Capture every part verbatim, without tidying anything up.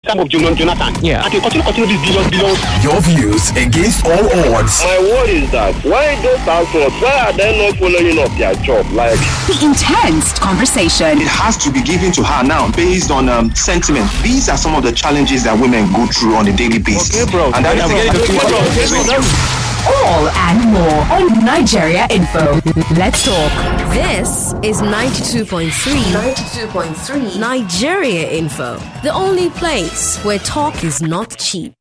time of Jonathan. Yeah. And they continue, continue these billions, billions. Your views against all odds. My word is that why those pastors, why are they not following up their job? Like the intense conversation. It has to be given to her now based on um, sentiment. These are some of the challenges that women go through on a daily basis. Okay, bro. And that is all and more on Nigeria Info. Let's talk. This is ninety-two point three ninety-two point three Nigeria Info, the only place where talk is not cheap.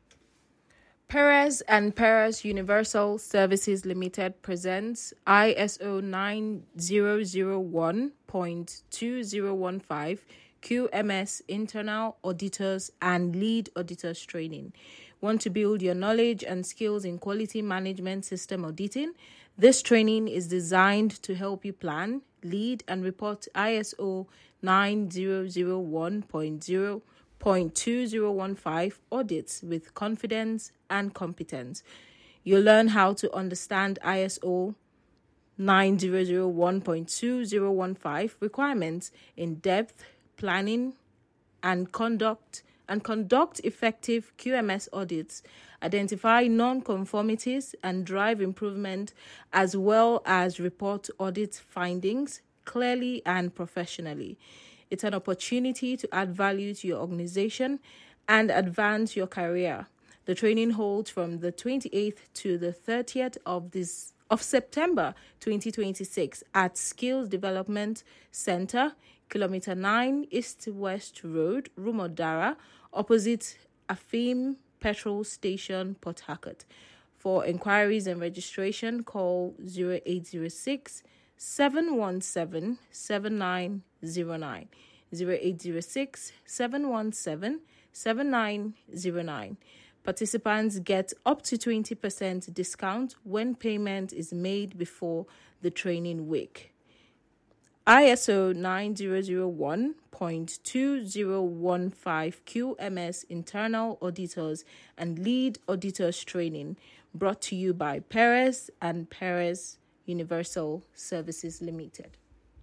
Perez and Perez Universal Services Limited presents I S O nine thousand one point two thousand fifteen Q M S Internal Auditors and Lead Auditors Training. Want to build your knowledge and skills in quality management system auditing? This training is designed to help you plan, lead, and report I S O nine thousand one point zero point two thousand fifteen audits with confidence and competence. You'll learn how to understand I S O nine thousand one point two thousand fifteen requirements in depth, planning and conduct and conduct effective Q M S audits, identify non-conformities and drive improvement, as well as report audit findings clearly and professionally. It's an opportunity to add value to your organization and advance your career. The training holds from the twenty-eighth to the thirtieth of this of September twenty twenty-six at Skills Development Center, Kilometer nine East West Road, Rumodara, opposite Afim Petrol Station, Port Harcourt. For inquiries and registration, call zero eight zero six, seven one seven, seven nine zero nine, zero eight zero six, seven one seven, seven nine zero nine. Participants get up to twenty percent discount when payment is made before the training week. I S O nine thousand one point two thousand fifteen Q M S Internal Auditors and Lead Auditors Training, brought to you by Perez and Perez Universal Services Limited.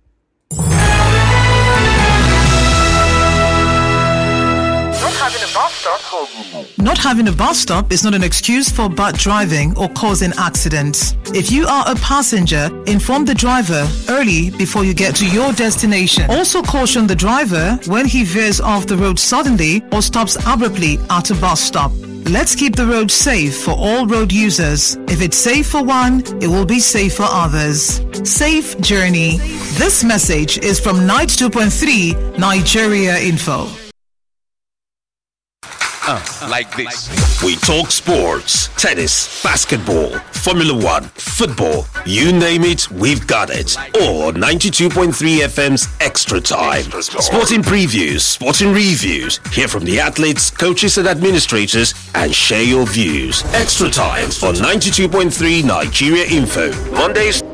Not having a bus stop? Not having a bus stop is not an excuse for bad driving or causing accidents. If you are a passenger, inform the driver early before you get to your destination. Also caution the driver when he veers off the road suddenly or stops abruptly at a bus stop. Let's keep the road safe for all road users. If it's safe for one, it will be safe for others. Safe journey. This message is from ninety-two point three Nigeria Info. Uh, like this. We talk sports, tennis, basketball, Formula One, football, you name it, we've got it. Or ninety-two point three F M's Extra Time. Sporting previews, sporting reviews, hear from the athletes, coaches and administrators, and share your views. Extra Time on ninety-two point three Nigeria Info. Mondays